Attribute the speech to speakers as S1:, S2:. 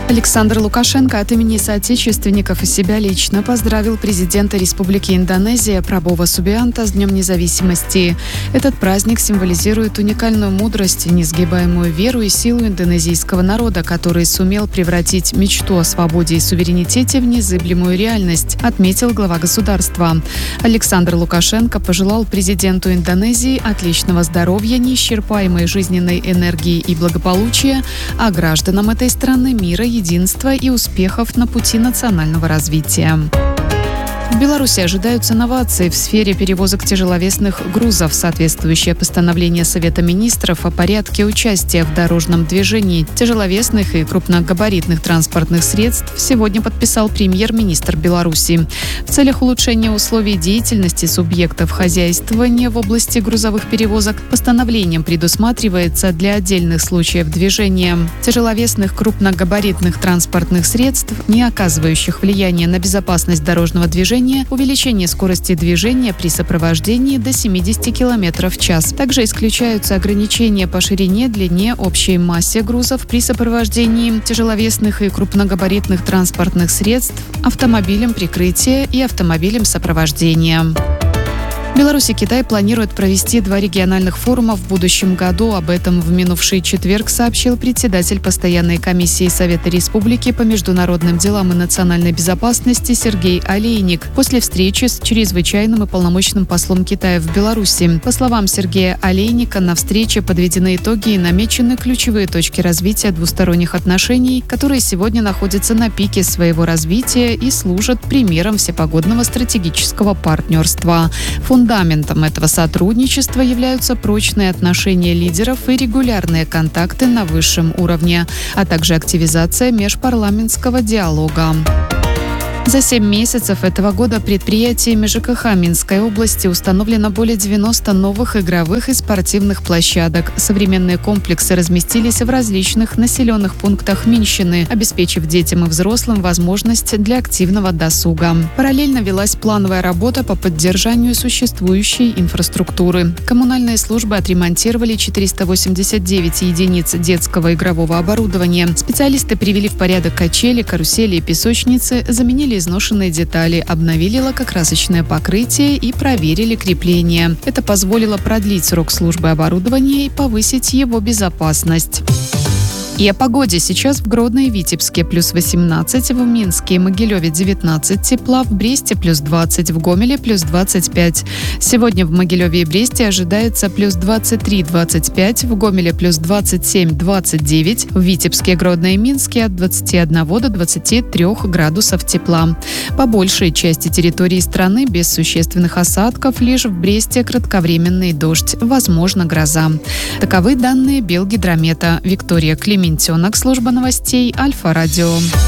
S1: Александр Лукашенко от имени соотечественников и себя лично поздравил президента Республики Индонезия Прабова Субианто с Днем независимости. Этот праздник символизирует уникальную мудрость, несгибаемую веру и силу индонезийского народа, который сумел превратить мечту о свободе и суверенитете в незыблемую реальность, отметил глава государства. Александр Лукашенко пожелал президенту Индонезии отличного здоровья, неисчерпаемой жизненной энергии и благополучия, а гражданам этой страны мира, единства и успехов на пути национального развития. В Беларуси ожидаются новации в сфере перевозок тяжеловесных грузов. Соответствующее постановление Совета министров о порядке участия в дорожном движении тяжеловесных и крупногабаритных транспортных средств сегодня подписал премьер-министр Беларуси. В целях улучшения условий деятельности субъектов хозяйствования в области грузовых перевозок постановлением предусматривается для отдельных случаев движения тяжеловесных крупногабаритных транспортных средств, не оказывающих влияния на безопасность дорожного движения, увеличение скорости движения при сопровождении до 70 км в час. Также исключаются ограничения по ширине, длине, общей массе грузов при сопровождении тяжеловесных и крупногабаритных транспортных средств, автомобилем прикрытия и автомобилем сопровождения. Беларусь и Китай планируют провести 2 региональных форума в будущем году. Об этом в минувший четверг сообщил председатель Постоянной комиссии Совета Республики по международным делам и национальной безопасности Сергей Олейник после встречи с чрезвычайным и полномочным послом Китая в Беларуси. По словам Сергея Олейника, на встрече подведены итоги и намечены ключевые точки развития двусторонних отношений, которые сегодня находятся на пике своего развития и служат примером всепогодного стратегического партнерства. Фундаментом этого сотрудничества являются прочные отношения лидеров и регулярные контакты на высшем уровне, а также активизация межпарламентского диалога. За 7 месяцев этого года предприятиями ЖКХ Минской области установлено более 90 новых игровых и спортивных площадок. Современные комплексы разместились в различных населенных пунктах Минщины, обеспечив детям и взрослым возможность для активного досуга. Параллельно велась плановая работа по поддержанию существующей инфраструктуры. Коммунальные службы отремонтировали 489 единиц детского игрового оборудования. Специалисты привели в порядок качели, карусели и песочницы, заменили изношенные детали, обновили лакокрасочное покрытие и проверили крепление. Это позволило продлить срок службы оборудования и повысить его безопасность. И о погоде. Сейчас в Гродно и Витебске плюс 18, в Минске и Могилеве 19 тепла, в Бресте плюс 20, в Гомеле плюс 25. Сегодня в Могилеве и Бресте ожидается плюс 23-25, в Гомеле плюс 27-29, в Витебске, Гродно и Минске от 21 до 23 градусов тепла. По большей части территории страны без существенных осадков, лишь в Бресте кратковременный дождь, возможно гроза. Таковы данные Белгидромета. Виктория Клементенок, служба новостей Альфа-Радио.